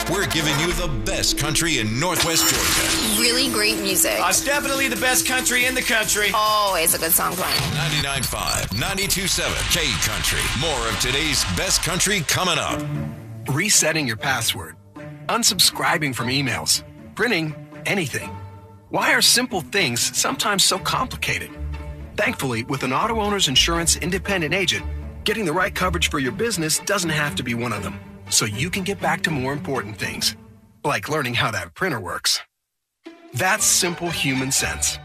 We're giving you the best country in Northwest Georgia. Really great music. It's definitely the best country in the country. Always a good song playing. 99.5, 92.7, K Country. More of today's best country coming up. Resetting your password, unsubscribing from emails, printing anything. Why are simple things sometimes so complicated? Thankfully, with an auto owner's insurance independent agent, getting the right coverage for your business doesn't have to be one of them. So you can get back to more important things, like learning how that printer works. That's simple human sense.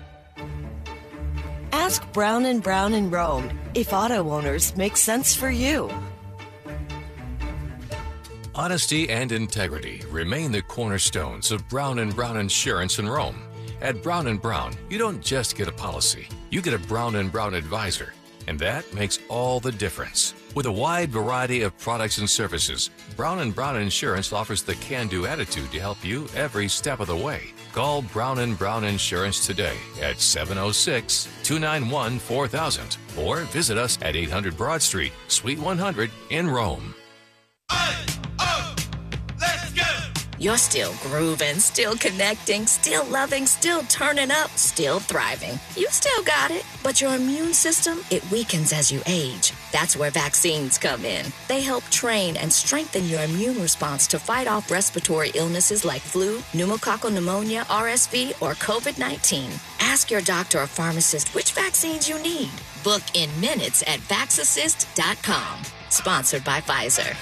Ask Brown & Brown in Rome if auto owners make sense for you. Honesty and integrity remain the cornerstones of Brown & Brown Insurance in Rome. At Brown & Brown, you don't just get a policy, you get a Brown & Brown advisor. And that makes all the difference. With a wide variety of products and services, Brown & Brown Insurance offers the can-do attitude to help you every step of the way. Call Brown & Brown Insurance today at 706-291-4000 or visit us at 800 Broad Street, Suite 100 in Rome. You're still grooving, still connecting, still loving, still turning up, still thriving. You still got it, but your immune system, it weakens as you age. That's where vaccines come in. They help train and strengthen your immune response to fight off respiratory illnesses like flu, pneumococcal pneumonia, RSV, or COVID-19. Ask your doctor or pharmacist which vaccines you need. Book in minutes at VaxAssist.com. Sponsored by Pfizer.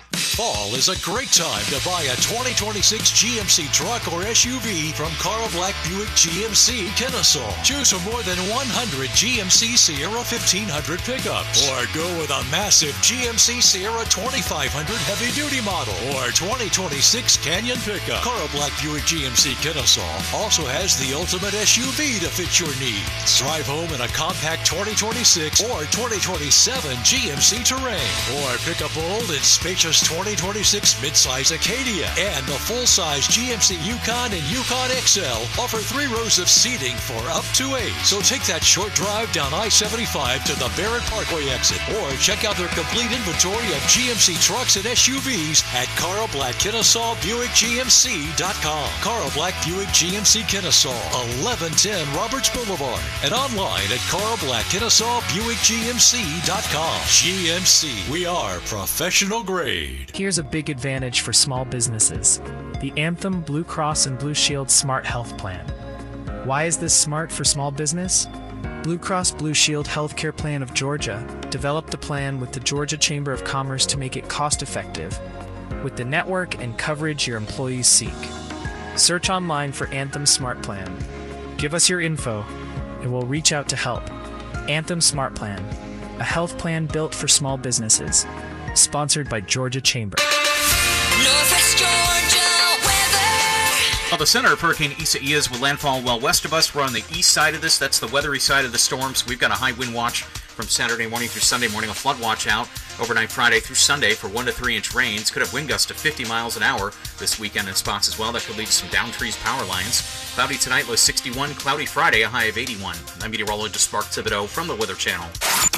Fall is a great time to buy a 2026 GMC truck or SUV from Carl Black Buick GMC Kennesaw. Choose from more than 100 GMC Sierra 1500 pickups. Or go with a massive GMC Sierra 2500 heavy-duty model or 2026 Canyon pickup. Carl Black Buick GMC Kennesaw also has the ultimate SUV to fit your needs. Drive home in a compact 2026 or 2027 GMC Terrain. Or pick a bold and spacious 2026 midsize Acadia, and the full-size GMC Yukon and Yukon XL offer 3 rows of seating for up to 8. So take that short drive down I-75 to the Barrett Parkway exit, or check out their complete inventory of GMC trucks and SUVs at Carl Black Kennesaw Buick GMC.com. Carl Black Buick GMC Kennesaw, 1110 Roberts Boulevard, and online at Carl Black Kennesaw Buick GMC.com. GMC, we are professional grade. Here's a big advantage for small businesses: the Anthem Blue Cross and Blue Shield Smart Health Plan. Why is this smart for small business? Blue Cross Blue Shield Healthcare Plan of Georgia developed a plan with the Georgia Chamber of Commerce to make it cost-effective, with the network and coverage your employees seek. Search online for Anthem Smart Plan. Give us your info, and we'll reach out to help. Anthem Smart Plan, a health plan built for small businesses. Sponsored by Georgia Chamber. Northwest Georgia weather. Well, the center of Hurricane Isaias will landfall well west of us. We're on the east side of this. That's the weathery side of the storms. We've got a high wind watch from Saturday morning through Sunday morning, a flood watch out overnight Friday through Sunday for 1 to 3 inch rains. Could have wind gusts to 50 miles an hour this weekend in spots as well. That could lead to some down trees power lines. Cloudy tonight, low 61. Cloudy Friday, a high of 81. I'm meteorologist Mark Thibodeau from the Weather Channel.